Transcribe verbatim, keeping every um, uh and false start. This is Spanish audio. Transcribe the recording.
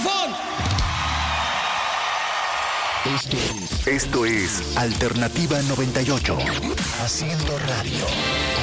micrófono. Esto es, esto es Alternativa noventa y ocho. Haciendo radio.